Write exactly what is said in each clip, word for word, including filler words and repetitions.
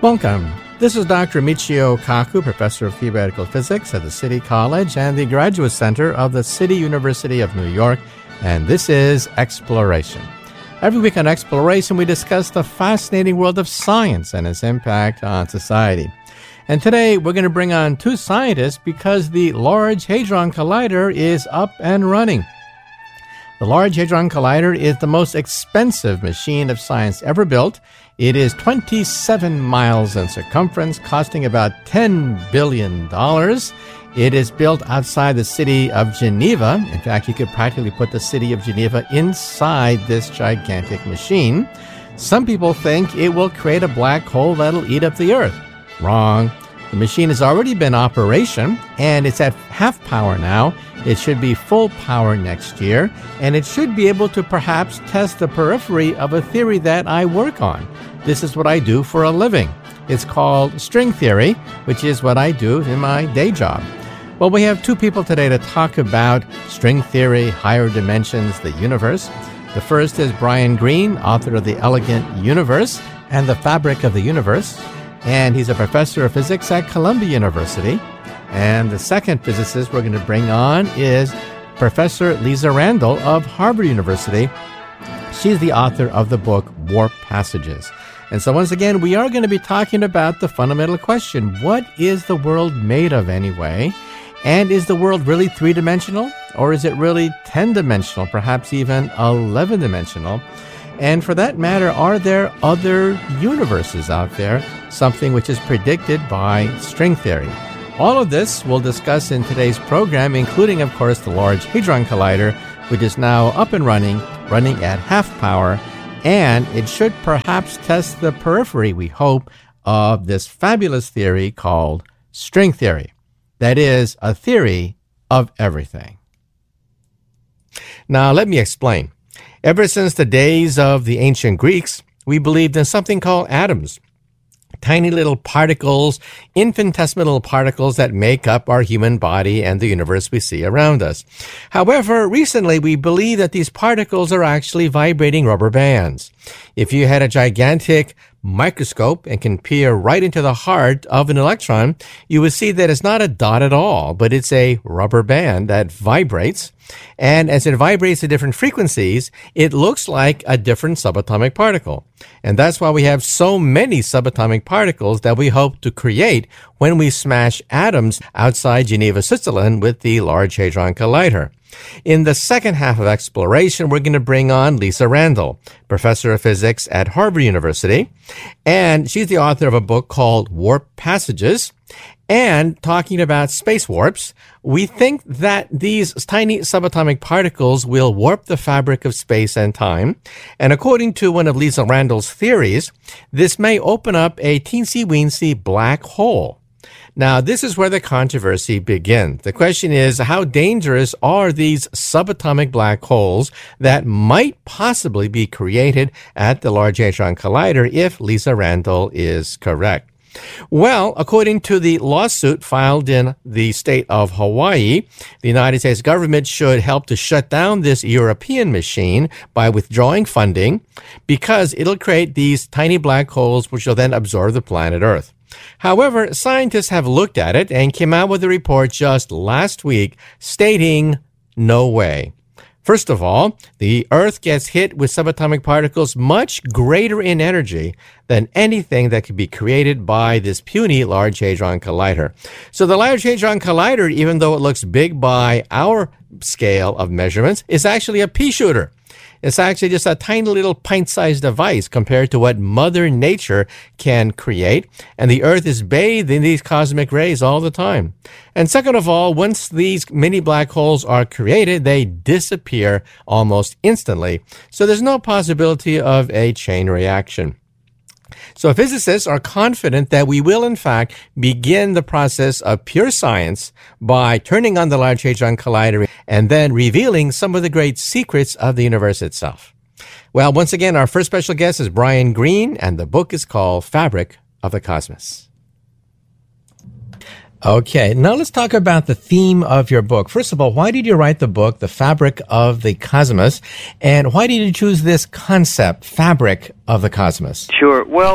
Welcome. This is Doctor Michio Kaku, Professor of Theoretical Physics at the City College and the Graduate Center of the City University of New York, and this is Exploration. Every week on Exploration, we discuss the fascinating world of science and its impact on society. And today, we're going to bring on two scientists because the Large Hadron Collider is up and running. The Large Hadron Collider is the most expensive machine of science ever built. It is twenty-seven miles in circumference, costing about ten billion dollars. It is built outside the city of Geneva. In fact, you could practically put the city of Geneva inside this gigantic machine. Some people think it will create a black hole that'll eat up the Earth. Wrong. The machine has already been in operation, and it's at half power now. It should be full power next year, and it should be able to perhaps test the periphery of a theory that I work on. This is what I do for a living. It's called string theory, which is what I do in my day job. Well, we have two people today to talk about string theory, higher dimensions, the universe. The first is Brian Greene, author of The Elegant Universe and The Fabric of the Universe, and he's a professor of physics at Columbia University. And the second physicist we're going to bring on is Professor Lisa Randall of Harvard University. She's the author of the book Warp Passages. And so once again, we are going to be talking about the fundamental question, what is the world made of anyway? And is the world really three-dimensional? Or is it really ten-dimensional, perhaps even eleven-dimensional? And for that matter, are there other universes out there, something which is predicted by string theory? All of this we'll discuss in today's program, including, of course, the Large Hadron Collider, which is now up and running, running at half power, and it should perhaps test the periphery, we hope, of this fabulous theory called string theory. That is, a theory of everything. Now, let me explain. Ever since the days of the ancient Greeks, we believed in something called atoms. Tiny little particles, infinitesimal particles that make up our human body and the universe we see around us. However, recently we believe that these particles are actually vibrating rubber bands. If you had a gigantic microscope and can peer right into the heart of an electron, you would see that it's not a dot at all, but it's a rubber band that vibrates. And as it vibrates at different frequencies, it looks like a different subatomic particle. And that's why we have so many subatomic particles that we hope to create when we smash atoms outside Geneva, Switzerland with the Large Hadron Collider. In the second half of Exploration, we're going to bring on Lisa Randall, professor of physics at Harvard University, and she's the author of a book called Warp Passages. And talking about space warps, we think that these tiny subatomic particles will warp the fabric of space and time. And according to one of Lisa Randall's theories, this may open up a teensy-weensy black hole. Now, this is where the controversy begins. The question is, how dangerous are these subatomic black holes that might possibly be created at the Large Hadron Collider if Lisa Randall is correct? Well, according to the lawsuit filed in the state of Hawaii, the United States government should help to shut down this European machine by withdrawing funding because it'll create these tiny black holes which will then absorb the planet Earth. However, scientists have looked at it and came out with a report just last week stating no way. First of all, the Earth gets hit with subatomic particles much greater in energy than anything that could be created by this puny Large Hadron Collider. So the Large Hadron Collider, even though it looks big by our scale of measurements, is actually a pea shooter. It's actually just a tiny little pint-sized device compared to what Mother Nature can create. And the Earth is bathed in these cosmic rays all the time. And second of all, once these mini black holes are created, they disappear almost instantly. So there's no possibility of a chain reaction. So physicists are confident that we will, in fact, begin the process of pure science by turning on the Large Hadron Collider and then revealing some of the great secrets of the universe itself. Well, once again, our first special guest is Brian Greene, and the book is called Fabric of the Cosmos. Okay, now let's talk about the theme of your book. First of all, why did you write the book, The Fabric of the Cosmos, and why did you choose this concept, Fabric of the Cosmos? Sure. Well,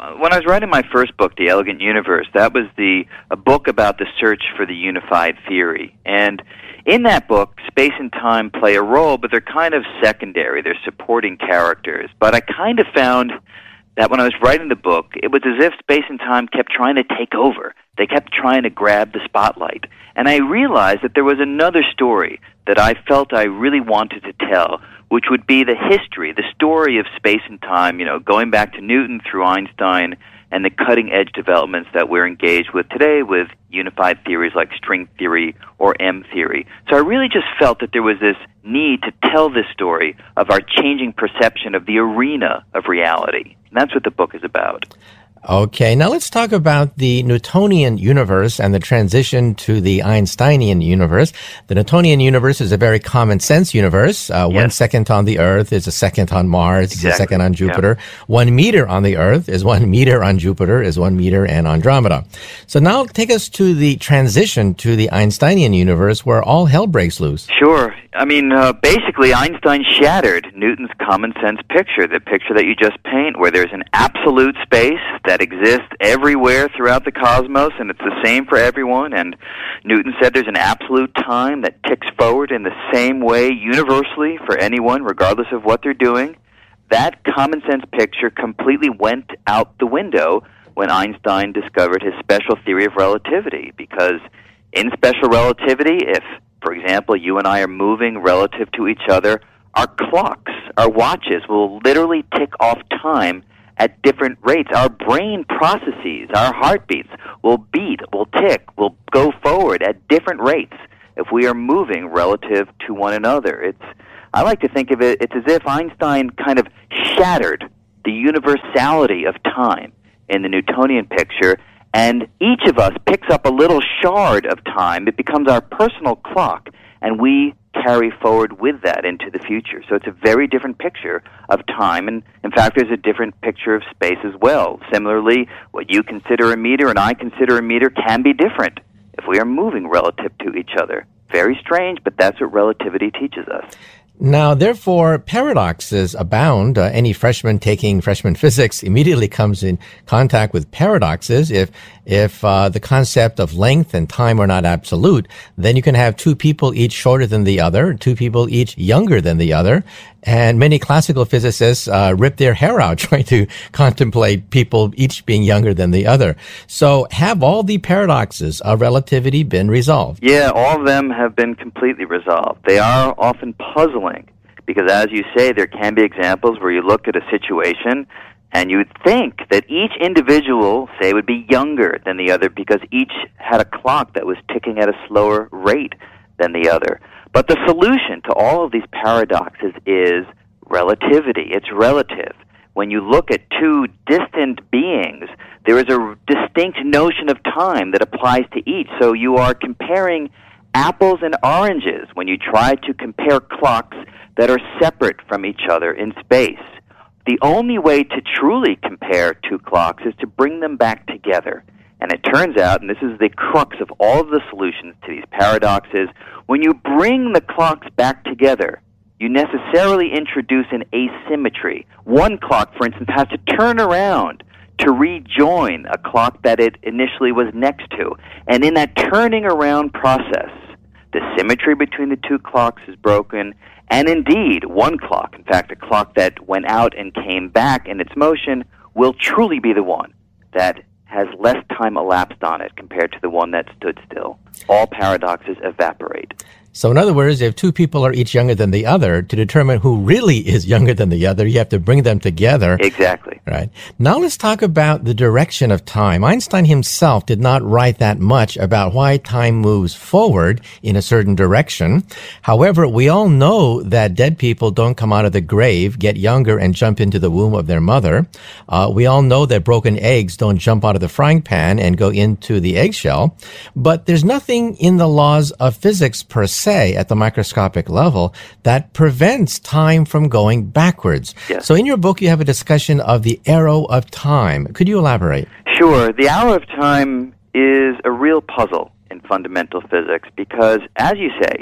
when I was writing my first book, The Elegant Universe, that was the a book about the search for the unified theory. And in that book, space and time play a role, but they're kind of secondary. They're supporting characters. But I kind of found that when I was writing the book, it was as if space and time kept trying to take over. They kept trying to grab the spotlight. And I realized that there was another story that I felt I really wanted to tell, which would be the history, the story of space and time, you know, going back to Newton through Einstein and the cutting-edge developments that we're engaged with today with unified theories like string theory or M theory. So I really just felt that there was this need to tell this story of our changing perception of the arena of reality. And that's what the book is about. Okay, now let's talk about the Newtonian universe and the transition to the Einsteinian universe. The Newtonian universe is a very common sense universe. Uh, yes. One second on the Earth is a second on Mars, exactly. is a second on Jupiter. Yeah. One meter on the Earth is one meter on Jupiter, is one meter and Andromeda. So now take us to the transition to the Einsteinian universe where all hell breaks loose. Sure. I mean, uh, basically Einstein shattered Newton's common sense picture, the picture that you just paint, where there's an absolute space that exists everywhere throughout the cosmos, and it's the same for everyone. And Newton said there's an absolute time that ticks forward in the same way universally for anyone, regardless of what they're doing. That common sense picture completely went out the window when Einstein discovered his special theory of relativity, because in special relativity, if, for example, you and I are moving relative to each other, our clocks, our watches will literally tick off time at different rates. Our brain processes, our heartbeats will beat, will tick, will go forward at different rates if we are moving relative to one another. It's, I like to think of it, it's as if Einstein kind of shattered the universality of time in the Newtonian picture, and each of us picks up a little shard of time. It becomes our personal clock, and we carry forward with that into the future. So it's a very different picture of time, and in fact there's a different picture of space as well. Similarly, what you consider a meter and I consider a meter can be different if we are moving relative to each other. Very strange, but that's what relativity teaches us. Now, therefore, paradoxes abound. Uh, any freshman taking freshman physics immediately comes in contact with paradoxes. If if uh, the concept of length and time are not absolute, then you can have two people each shorter than the other, two people each younger than the other. And many classical physicists uh, rip their hair out trying to contemplate people each being younger than the other. So have all the paradoxes of relativity been resolved? Yeah, all of them have been completely resolved. They are often puzzling because, as you say, there can be examples where you look at a situation and you would think that each individual, say, would be younger than the other because each had a clock that was ticking at a slower rate than the other. But the solution to all of these paradoxes is relativity. It's relative. When you look at two distant beings, there is a distinct notion of time that applies to each. So you are comparing apples and oranges when you try to compare clocks that are separate from each other in space. The only way to truly compare two clocks is to bring them back together. And it turns out, and this is the crux of all of the solutions to these paradoxes, when you bring the clocks back together, you necessarily introduce an asymmetry. One clock, for instance, has to turn around to rejoin a clock that it initially was next to. And in that turning around process, the symmetry between the two clocks is broken, and indeed, one clock, in fact, a clock that went out and came back in its motion, will truly be the one that has less time elapsed on it compared to the one that stood still. All paradoxes evaporate. So in other words, if two people are each younger than the other, to determine who really is younger than the other, you have to bring them together. Exactly. Right. Now let's talk about the direction of time. Einstein himself did not write that much about why time moves forward in a certain direction. However, we all know that dead people don't come out of the grave, get younger, and jump into the womb of their mother. Uh, we all know that broken eggs don't jump out of the frying pan and go into the eggshell. But there's nothing in the laws of physics per se say at the microscopic level that prevents time from going backwards. Yes. So in your book, you have a discussion of the arrow of time. Could you elaborate? Sure. The arrow of time is a real puzzle in fundamental physics because, as you say,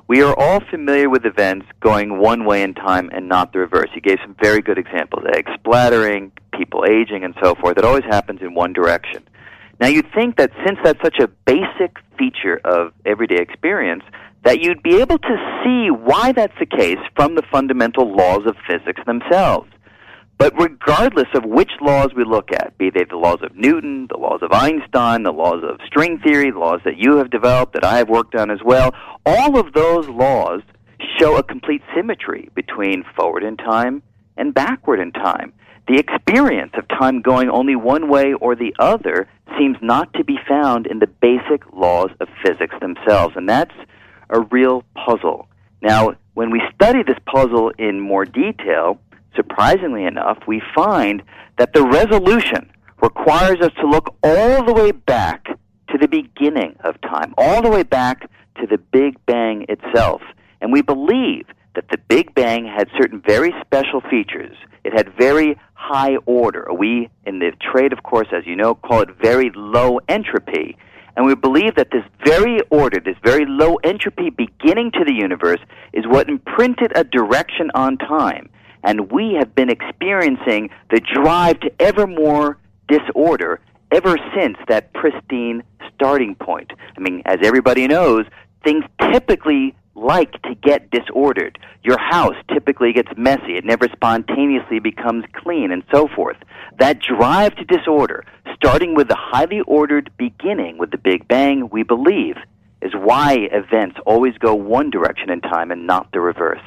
we are all familiar with events going one way in time and not the reverse. You gave some very good examples, egg splattering, people aging, and so forth. It always happens in one direction. Now, you'd think that since that's such a basic feature of everyday experience, that you'd be able to see why that's the case from the fundamental laws of physics themselves. But regardless of which laws we look at, be they the laws of Newton, the laws of Einstein, the laws of string theory, the laws that you have developed, that I have worked on as well, all of those laws show a complete symmetry between forward in time and backward in time. The experience of time going only one way or the other seems not to be found in the basic laws of physics themselves, and that's a real puzzle. Now, when we study this puzzle in more detail, surprisingly enough, we find that the resolution requires us to look all the way back to the beginning of time, all the way back to the Big Bang itself. And we believe that the Big Bang had certain very special features. It had very high order. We, in the trade, of course, as you know, call it very low entropy. And we believe that this very order, this very low entropy beginning to the universe, is what imprinted a direction on time. And we have been experiencing the drive to ever more disorder ever since that pristine starting point. I mean, as everybody knows, things typically like to get disordered. Your house typically gets messy. It never spontaneously becomes clean, and so forth. That drive to disorder, starting with the highly ordered beginning with the Big Bang, we believe, is why events always go one direction in time and not the reverse.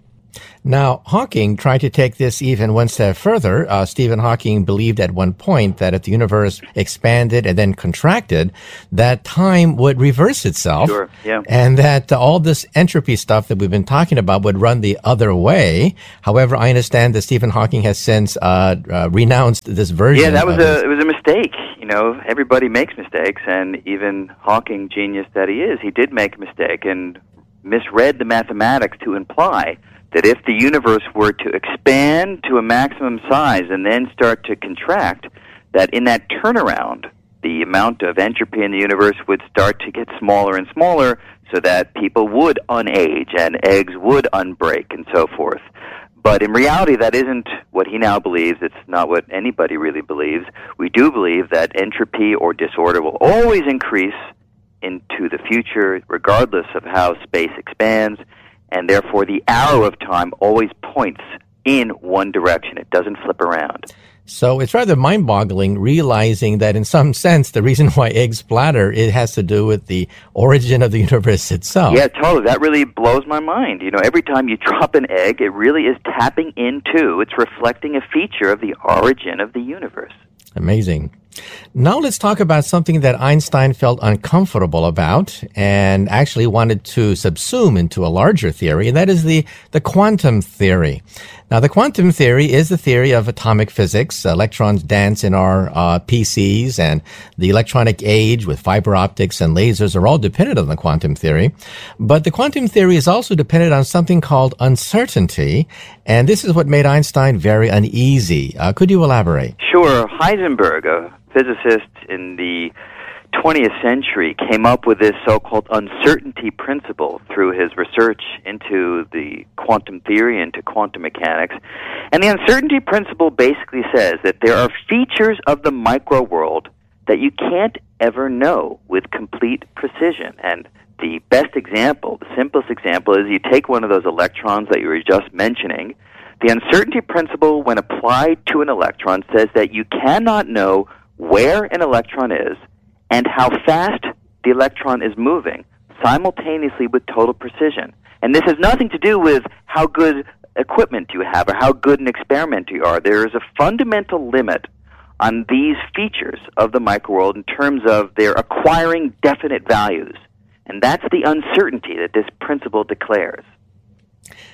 Now, Hawking tried to take this even one step further. Uh, Stephen Hawking believed at one point that if the universe expanded and then contracted, that time would reverse itself. Sure, yeah. And that uh, all this entropy stuff that we've been talking about would run the other way. However, I understand that Stephen Hawking has since uh, uh, renounced this version. Yeah, that was a his... it was a mistake. You know, everybody makes mistakes, and even Hawking, genius that he is, he did make a mistake and misread the mathematics to imply that if the universe were to expand to a maximum size and then start to contract, that in that turnaround, the amount of entropy in the universe would start to get smaller and smaller so that people would unage and eggs would unbreak and so forth. But in reality, that isn't what he now believes. It's not what anybody really believes. We do believe that entropy or disorder will always increase into the future, regardless of how space expands, and therefore the arrow of time always points in one direction. It doesn't flip around. So it's rather mind-boggling realizing that in some sense the reason why eggs splatter, it has to do with the origin of the universe itself. Yeah, totally. That really blows my mind. You know, every time you drop an egg, it really is tapping into, it's reflecting a feature of the origin of the universe. Amazing. Now let's talk about something that Einstein felt uncomfortable about and actually wanted to subsume into a larger theory, and that is the, the quantum theory. Now, the quantum theory is the theory of atomic physics. Electrons dance in our uh, P Cs, and the electronic age with fiber optics and lasers are all dependent on the quantum theory. But the quantum theory is also dependent on something called uncertainty, and this is what made Einstein very uneasy. Uh, could you elaborate? Sure. Heisenberg, a physicist in the twentieth century, came up with this so-called uncertainty principle through his research into the quantum theory, into quantum mechanics. And the uncertainty principle basically says that there are features of the micro world that you can't ever know with complete precision. And the best example, the simplest example, is you take one of those electrons that you were just mentioning. The uncertainty principle, when applied to an electron, says that you cannot know where an electron is and how fast the electron is moving simultaneously with total precision. And this has nothing to do with how good equipment you have or how good an experimenter you are. There is a fundamental limit on these features of the microworld in terms of their acquiring definite values. And that's the uncertainty that this principle declares.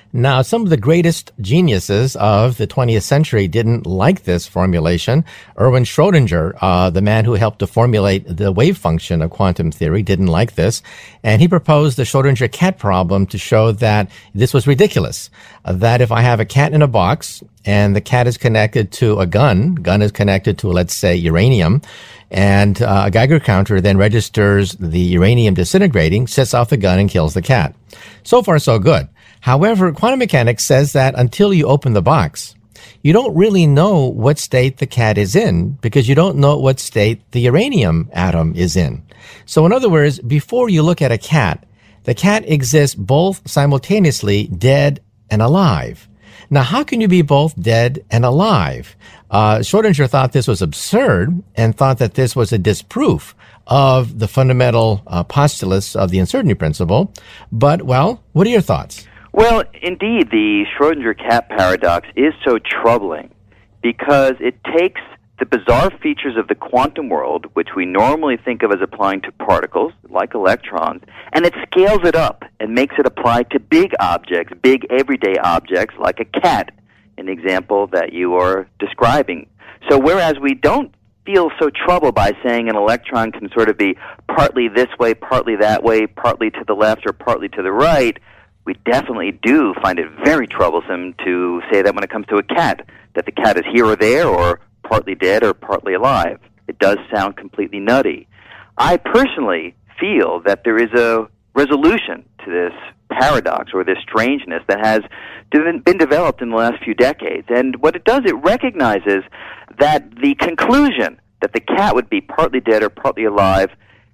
Now, some of the greatest geniuses of the twentieth century didn't like this formulation. Erwin Schrödinger, uh, the man who helped to formulate the wave function of quantum theory, didn't like this. And he proposed the Schrödinger cat problem to show that this was ridiculous. Uh, that if I have a cat in a box and the cat is connected to a gun, gun is connected to, let's say, uranium, and uh, a Geiger counter then registers the uranium disintegrating, sets off the gun, and kills the cat. So far, so good. However, quantum mechanics says that until you open the box, you don't really know what state the cat is in because you don't know what state the uranium atom is in. So in other words, before you look at a cat, the cat exists both simultaneously dead and alive. Now, how can you be both dead and alive? Uh, Schrödinger thought this was absurd and thought that this was a disproof of the fundamental uh, postulates of the uncertainty principle. But, well, what are your thoughts? Well, indeed, the Schrödinger cat paradox is so troubling because it takes the bizarre features of the quantum world, which we normally think of as applying to particles, like electrons, and it scales it up and makes it apply to big objects, big everyday objects, like a cat, an example that you are describing. So whereas we don't feel so troubled by saying an electron can sort of be partly this way, partly that way, partly to the left or partly to the right, we definitely do find it very troublesome to say that when it comes to a cat, that the cat is here or there or partly dead or partly alive. It does sound completely nutty. I personally feel that there is a resolution to this paradox or this strangeness that has been developed in the last few decades. And what it does, it recognizes that the conclusion that the cat would be partly dead or partly alive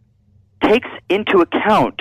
takes into account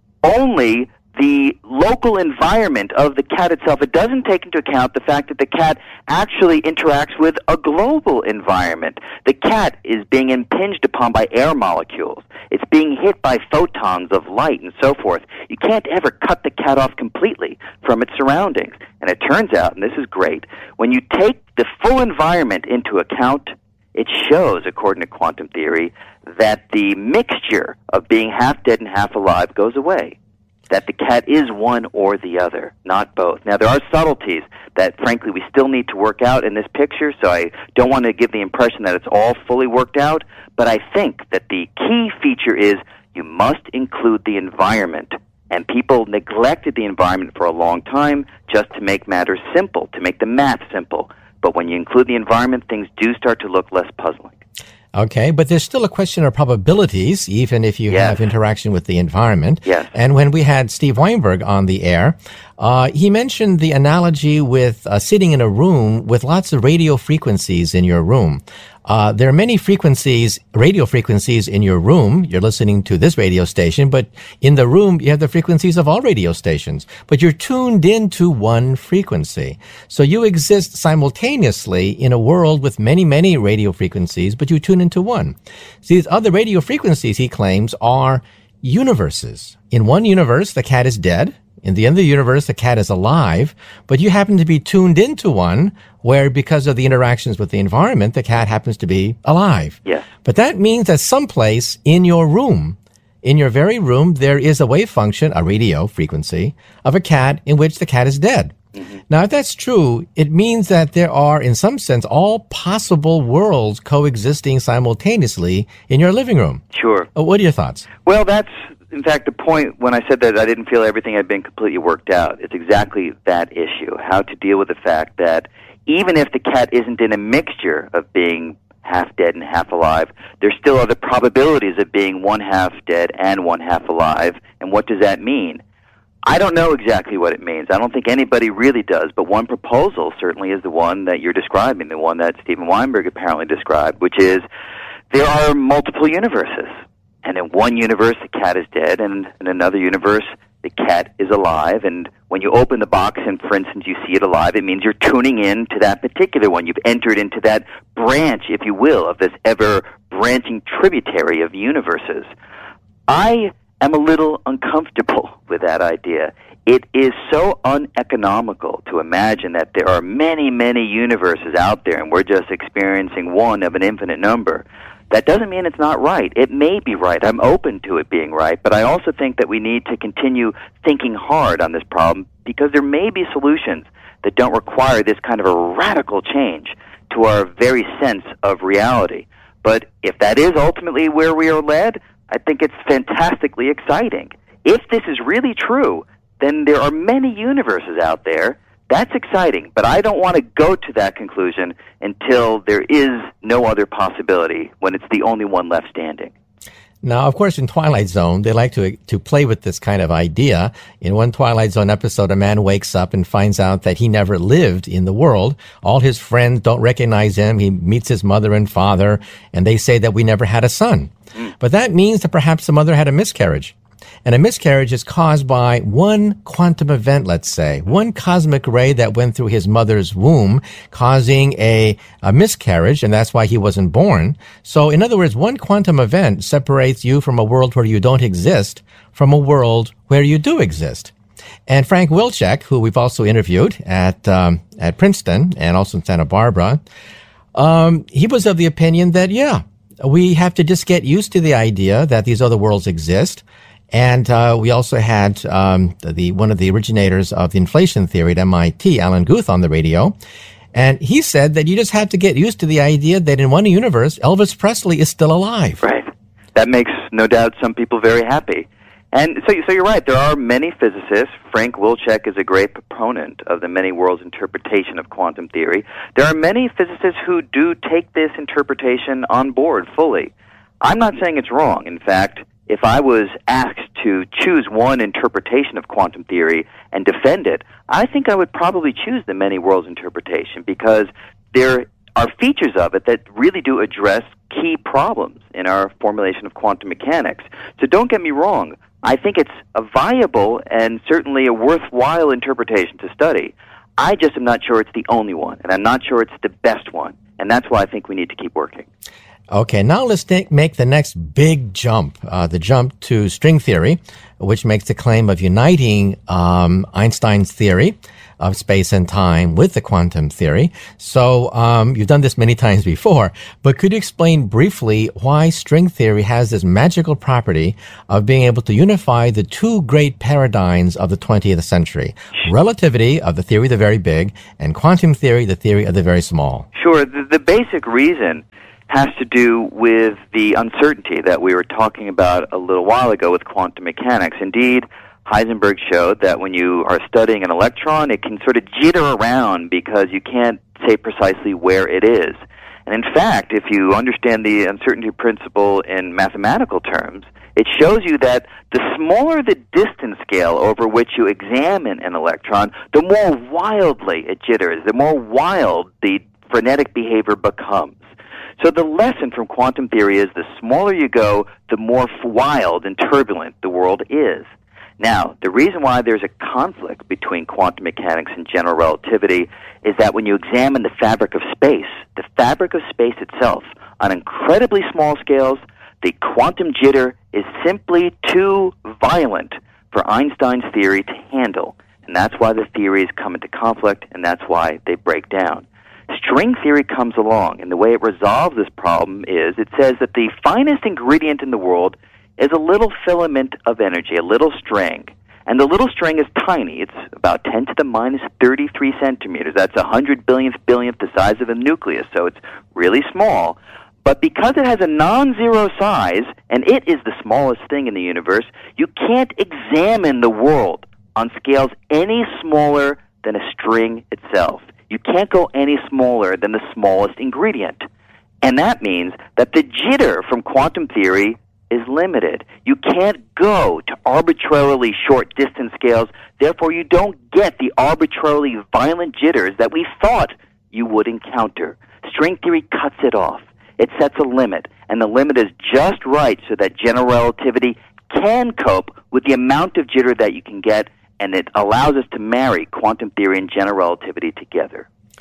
only the local environment of the cat itself. It doesn't take into account the fact that the cat actually interacts with a global environment. The cat is being impinged upon by air molecules. It's being hit by photons of light and so forth. You can't ever cut the cat off completely from its surroundings. And it turns out, and this is great, when you take the full environment into account, it shows, according to quantum theory, that the mixture of being half dead and half alive goes away. That the cat is one or the other, not both. Now, there are subtleties that, frankly, we still need to work out in this picture, so I don't want to give the impression that it's all fully worked out, but I think that the key feature is you must include the environment. And people neglected the environment for a long time just to make matters simple, to make the math simple. But when you include the environment, things do start to look less puzzling. Okay, but there's still a question of probabilities, even if you yes. have interaction with the environment. Yes. And when we had Steve Weinberg on the air, uh, he mentioned the analogy with uh, sitting in a room with lots of radio frequencies in your room. Uh, there are many frequencies, radio frequencies in your room. You're listening to this radio station, but in the room, you have the frequencies of all radio stations, but you're tuned into one frequency. So you exist simultaneously in a world with many, many radio frequencies, but you tune into one. So these other radio frequencies, he claims, are universes. In one universe, the cat is dead. In the other universe, the cat is alive, but you happen to be tuned into one where, because of the interactions with the environment, the cat happens to be alive. Yes. But that means that someplace in your room, in your very room, there is a wave function, a radio frequency, of a cat in which the cat is dead. Mm-hmm. Now, if that's true, it means that there are, in some sense, all possible worlds coexisting simultaneously in your living room. Sure. Uh, what are your thoughts? Well, that's, in fact, the point when I said that I didn't feel everything had been completely worked out. It's exactly that issue, how to deal with the fact that even if the cat isn't in a mixture of being half dead and half alive, there still are the probabilities of being one half dead and one half alive. And what does that mean? I don't know exactly what it means. I don't think anybody really does, but one proposal certainly is the one that you're describing, the one that Steven Weinberg apparently described, which is there are multiple universes. And in one universe, the cat is dead, and in another universe, the cat is alive. And when you open the box and, for instance, you see it alive, it means you're tuning in to that particular one. You've entered into that branch, if you will, of this ever-branching tributary of universes. I am a little uncomfortable with that idea. It is so uneconomical to imagine that there are many, many universes out there and we're just experiencing one of an infinite number. That doesn't mean it's not right. It may be right. I'm open to it being right, but I also think that we need to continue thinking hard on this problem because there may be solutions that don't require this kind of a radical change to our very sense of reality. But if that is ultimately where we are led, I think it's fantastically exciting. If this is really true, then there are many universes out there. That's exciting, but I don't want to go to that conclusion until there is no other possibility, when it's the only one left standing. Now, of course, in Twilight Zone, they like to to play with this kind of idea. In one Twilight Zone episode, a man wakes up and finds out that he never lived in the world. All his friends don't recognize him. He meets his mother and father, and they say that we never had a son. Mm. But that means that perhaps the mother had a miscarriage. And a miscarriage is caused by one quantum event, let's say, one cosmic ray that went through his mother's womb, causing a, a miscarriage, and that's why he wasn't born. So, in other words, one quantum event separates you from a world where you don't exist from a world where you do exist. And Frank Wilczek, who we've also interviewed at um, at Princeton and also in Santa Barbara, um, he was of the opinion that, yeah, we have to just get used to the idea that these other worlds exist. And uh, we also had um, the one of the originators of the inflation theory at M I T, Alan Guth, on the radio. And he said that you just have to get used to the idea that in one universe, Elvis Presley is still alive. Right. That makes, no doubt, some people very happy. And so, so you're right. There are many physicists. Frank Wilczek is a great proponent of the many worlds interpretation of quantum theory. There are many physicists who do take this interpretation on board fully. I'm not saying it's wrong. In fact, if I was asked to choose one interpretation of quantum theory and defend it, I think I would probably choose the many worlds interpretation because there are features of it that really do address key problems in our formulation of quantum mechanics. So don't get me wrong. I think it's a viable and certainly a worthwhile interpretation to study. I just am not sure it's the only one, and I'm not sure it's the best one. And that's why I think we need to keep working. Okay, now let's take, make the next big jump, uh, the jump to string theory, which makes the claim of uniting um, Einstein's theory of space and time with the quantum theory. So um, you've done this many times before, but could you explain briefly why string theory has this magical property of being able to unify the two great paradigms of the twentieth century, relativity of the theory of the very big and quantum theory, the theory of the very small? Sure. The, the basic reason has to do with the uncertainty that we were talking about a little while ago with quantum mechanics. Indeed, Heisenberg showed that when you are studying an electron, it can sort of jitter around because you can't say precisely where it is. And in fact, if you understand the uncertainty principle in mathematical terms, it shows you that the smaller the distance scale over which you examine an electron, the more wildly it jitters, the more wild the frenetic behavior becomes. So the lesson from quantum theory is the smaller you go, the more wild and turbulent the world is. Now, the reason why there's a conflict between quantum mechanics and general relativity is that when you examine the fabric of space, the fabric of space itself, on incredibly small scales, the quantum jitter is simply too violent for Einstein's theory to handle. And that's why the theories come into conflict, and that's why they break down. String theory comes along, and the way it resolves this problem is it says that the finest ingredient in the world is a little filament of energy, a little string. And the little string is tiny. It's about ten to the minus thirty-three centimeters. That's a hundred billionth billionth the size of a nucleus, so it's really small. But because it has a non-zero size, and it is the smallest thing in the universe, you can't examine the world on scales any smaller than a string itself. You can't go any smaller than the smallest ingredient. And that means that the jitter from quantum theory is limited. You can't go to arbitrarily short distance scales, therefore you don't get the arbitrarily violent jitters that we thought you would encounter. String theory cuts it off. It sets a limit, and the limit is just right so that general relativity can cope with the amount of jitter that you can get, and it allows us to marry quantum theory and general relativity together.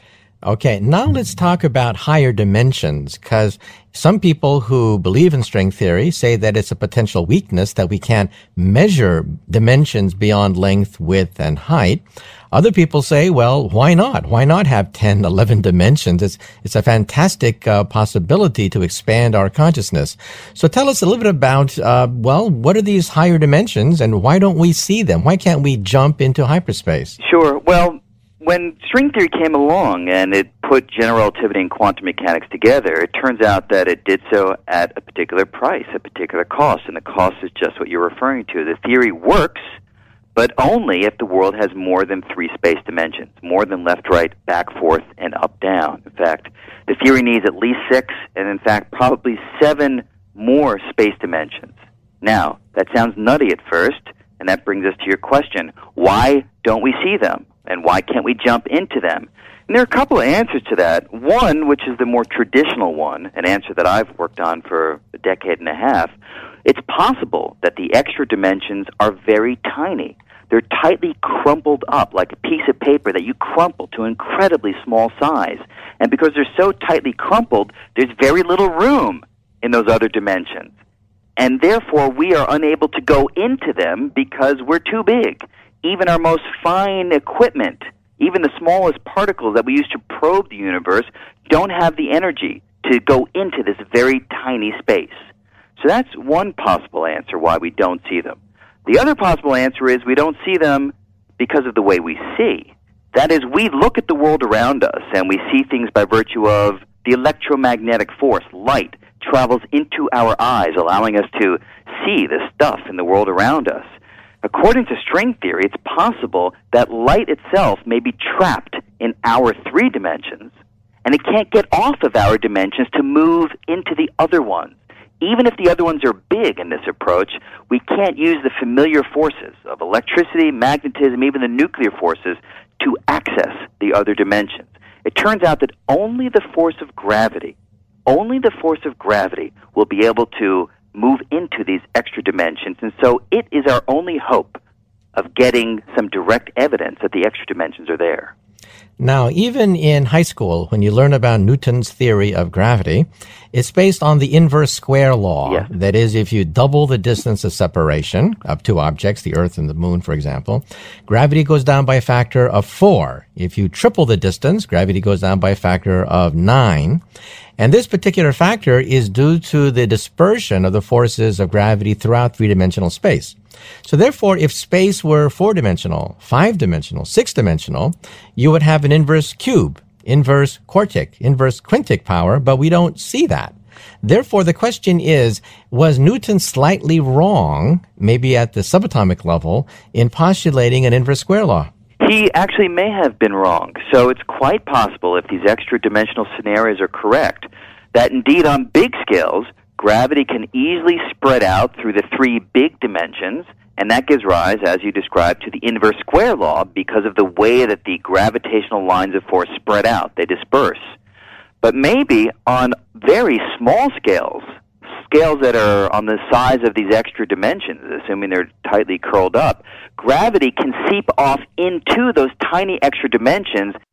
Okay, now let's talk about higher dimensions, because some people who believe in string theory say that it's a potential weakness that we can't measure dimensions beyond length, width, and height. Other people say, well, why not? Why not have ten, eleven dimensions? It's, it's a fantastic uh, possibility to expand our consciousness. So tell us a little bit about, uh, well, what are these higher dimensions and why don't we see them? Why can't we jump into hyperspace? Sure. Well, when string theory came along and it put general relativity and quantum mechanics together, it turns out that it did so at a particular price, a particular cost, and the cost is just what you're referring to. The theory works, but only if the world has more than three space dimensions, more than left, right, back, forth, and up, down. In fact, the theory needs at least six, and in fact, probably seven more space dimensions. Now, that sounds nutty at first, and that brings us to your question, why don't we see them? And why can't we jump into them? And there are a couple of answers to that. One, which is the more traditional one, an answer that I've worked on for a decade and a half, it's possible that the extra dimensions are very tiny. They're tightly crumpled up like a piece of paper that you crumple to an incredibly small size. And because they're so tightly crumpled, there's very little room in those other dimensions. And therefore, we are unable to go into them because we're too big. Even our most fine equipment, even the smallest particles that we use to probe the universe, don't have the energy to go into this very tiny space. So that's one possible answer why we don't see them. The other possible answer is we don't see them because of the way we see. That is, we look at the world around us and we see things by virtue of the electromagnetic force, light, travels into our eyes, allowing us to see the stuff in the world around us. According to string theory, it's possible that light itself may be trapped in our three dimensions, and it can't get off of our dimensions to move into the other ones. Even if the other ones are big in this approach, we can't use the familiar forces of electricity, magnetism, even the nuclear forces to access the other dimensions. It turns out that only the force of gravity, only the force of gravity will be able to move into these extra dimensions, and so it is our only hope of getting some direct evidence that the extra dimensions are there. Now, even in high school, when you learn about Newton's theory of gravity, it's based on the inverse square law. Yes. That is, if you double the distance of separation of two objects, the Earth and the Moon, for example, gravity goes down by a factor of four. If you triple the distance, gravity goes down by a factor of nine. And this particular factor is due to the dispersion of the forces of gravity throughout three-dimensional space. So therefore, if space were four-dimensional, five-dimensional, six-dimensional, you would have an inverse cube, inverse quartic, inverse quintic power, but we don't see that. Therefore, the question is, was Newton slightly wrong, maybe at the subatomic level, in postulating an inverse square law? He actually may have been wrong. So it's quite possible, if these extra dimensional scenarios are correct, that indeed on big scales, gravity can easily spread out through the three big dimensions, and that gives rise, as you described, to the inverse square law because of the way that the gravitational lines of force spread out. They disperse. But maybe on very small scales, scales that are on the size of these extra dimensions, assuming they're tightly curled up, gravity can seep off into those tiny extra dimensions